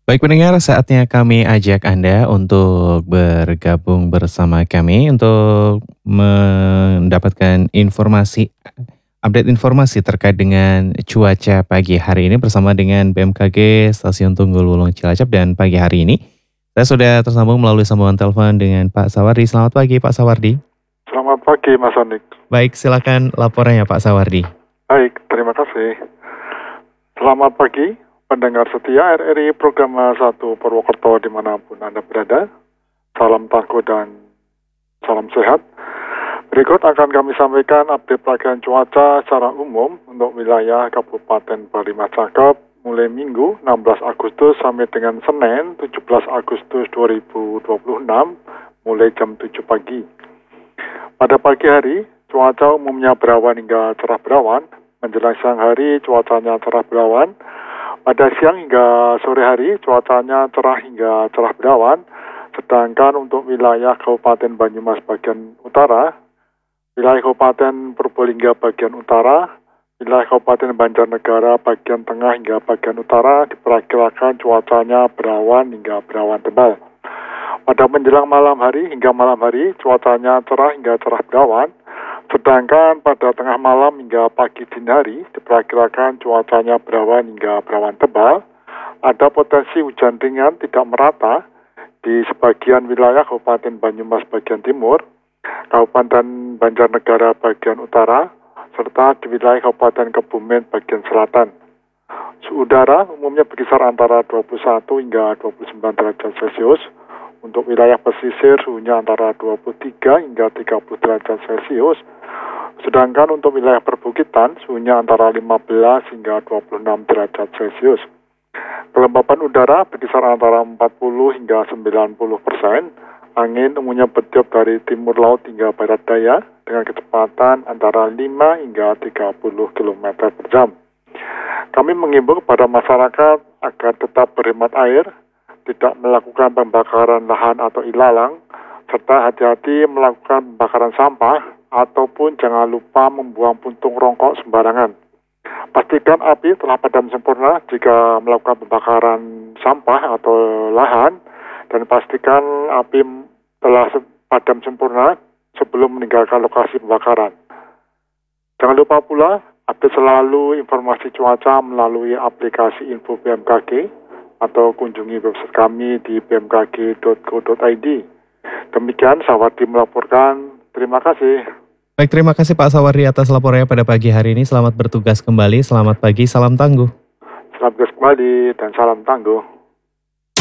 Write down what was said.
Baik pendengar, saatnya kami ajak Anda untuk bergabung bersama kami untuk mendapatkan update informasi terkait dengan cuaca pagi hari ini bersama dengan BMKG Stasiun Tunggul Wulung Cilacap. Dan pagi hari ini saya sudah tersambung melalui sambungan telepon dengan Pak Sawardi. Selamat pagi Pak Sawardi. Selamat pagi Mas Onik. Baik, silakan laporannya Pak Sawardi. Baik, terima kasih. Selamat pagi pendengar setia RRI Program 1 Purwokerto dimanapun Anda berada. Salam tangguh dan salam sehat. Berikut akan kami sampaikan update peragaan cuaca secara umum untuk wilayah Kabupaten Bali Macakep mulai Minggu 16 Agustus sampai dengan Senin 17 Agustus 2026 mulai jam 7 pagi. Pada pagi hari, cuaca umumnya berawan hingga cerah berawan. Menjelang siang hari, cuacanya cerah berawan. Pada siang hingga sore hari, cuacanya cerah hingga cerah berawan. Sedangkan untuk wilayah Kabupaten Banyumas bagian utara, wilayah Kabupaten Purbalingga bagian utara, wilayah Kabupaten Banjarnegara bagian tengah hingga bagian utara diperkirakan cuacanya berawan hingga berawan tebal. Pada menjelang malam hari hingga malam hari, cuacanya cerah hingga cerah berawan. Sedangkan pada tengah malam hingga pagi dini hari, diperkirakan cuacanya berawan hingga berawan tebal. Ada potensi hujan ringan tidak merata di sebagian wilayah Kabupaten Banyumas bagian timur, Kabupaten Banjarnegara bagian utara, serta di wilayah Kabupaten Kebumen bagian selatan. Suhu udara umumnya berkisar antara 21 hingga 29 derajat Celcius. Untuk wilayah pesisir suhunya antara 23 hingga 30 derajat Celcius. Sedangkan untuk wilayah perbukitan suhunya antara 15 hingga 26 derajat Celcius. Kelembapan udara berkisar antara 40 hingga 90%. Angin umumnya bertiup dari timur laut hingga barat daya dengan kecepatan antara 5 hingga 30 km per jam. Kami mengimbau kepada masyarakat agar tetap berhemat air, tidak melakukan pembakaran lahan atau ilalang, serta hati-hati melakukan pembakaran sampah, ataupun jangan lupa membuang puntung rokok sembarangan. Pastikan api telah padam sempurna jika melakukan pembakaran sampah atau lahan, dan pastikan api telah padam sempurna sebelum meninggalkan lokasi pembakaran. Jangan lupa pula update selalu informasi cuaca melalui aplikasi Info BMKG atau kunjungi website kami di bmkg.go.id. Demikian Sawardi melaporkan. Terima kasih. Baik, terima kasih Pak Sawardi atas laporannya pada pagi hari ini. Selamat bertugas kembali, selamat pagi, salam tangguh. Selamat bertugas kembali dan salam tangguh.